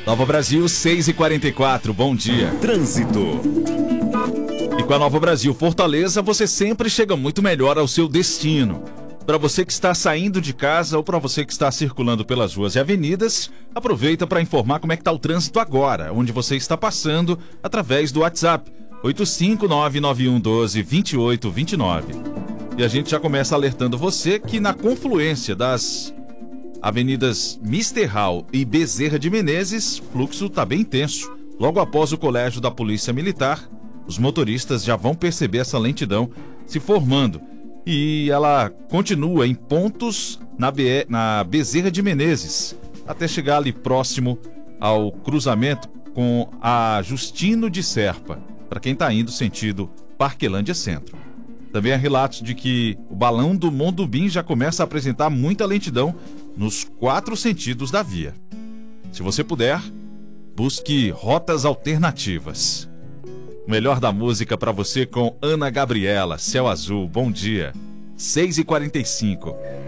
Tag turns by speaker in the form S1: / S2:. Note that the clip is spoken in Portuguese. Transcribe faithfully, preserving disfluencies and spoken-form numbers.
S1: Nova Brasil, seis e quarenta e quatro, bom dia.
S2: Trânsito.
S1: E com a Nova Brasil Fortaleza, você sempre chega muito melhor ao seu destino. Para você que está saindo de casa ou para você que está circulando pelas ruas e avenidas, aproveita para informar como é que está o trânsito agora, onde você está passando, através do WhatsApp oito cinco nove nove um um dois dois oito dois nove. E a gente já começa alertando você que na confluência das avenidas Mister Hall e Bezerra de Menezes, fluxo está bem intenso. Logo após o colégio da Polícia Militar, os motoristas já vão perceber essa lentidão se formando. E ela continua em pontos na, Be- na Bezerra de Menezes, até chegar ali próximo ao cruzamento com a Justino de Serpa, para quem está indo sentido Parquelândia Centro. Também há relatos de que o balão do Mondubim já começa a apresentar muita lentidão nos quatro sentidos da via. Se você puder, busque rotas alternativas. O melhor da música para você com Ana Gabriela, Céu Azul, bom dia. seis e quarenta e cinco.